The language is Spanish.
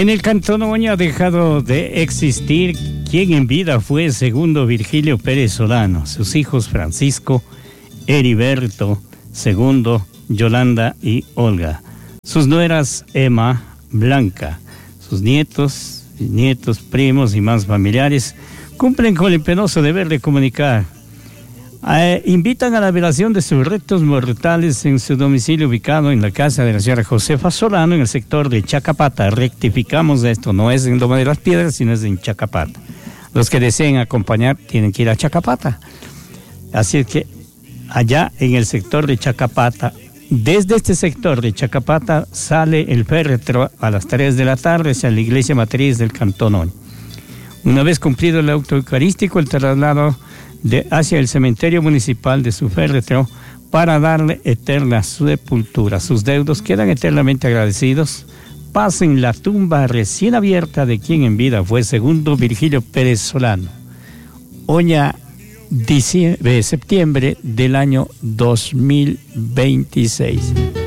En el Cantón Oña ha dejado de existir quien en vida fue segundo Virgilio Pérez Solano, sus hijos Francisco, Heriberto, segundo, Yolanda y Olga, sus nueras Emma, Blanca, sus nietos, primos y más familiares cumplen con el penoso deber de comunicar. Invitan a la velación de sus restos mortales en su domicilio ubicado en la casa de la señora Josefa Solano en el sector de Chacapata. Rectificamos esto, no es en Loma de las Piedras, sino es en Chacapata. Los que deseen acompañar tienen que ir a Chacapata. Así es que allá en el sector de Chacapata, desde este sector de Chacapata sale el féretro a las 3 de la tarde hacia la iglesia matriz del Cantón Oña. Una vez cumplido el auto eucarístico, el traslado hacia el cementerio municipal de su féretro para darle eterna sepultura. Sus deudos quedan eternamente agradecidos. Pasen la tumba recién abierta de quien en vida fue segundo Virgilio Pérez Solano. Oña, septiembre del año 2026.